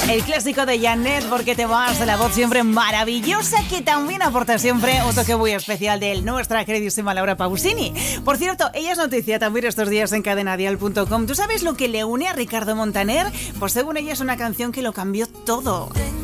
El clásico de Janet, porque te vas, de la voz siempre maravillosa que también aporta siempre un toque muy especial de nuestra queridísima Laura Pausini. Por cierto, ella es noticia también estos días en cadenadial.com. ¿Tú sabes lo que le une a Ricardo Montaner? Pues según ella es una canción que lo cambió todo.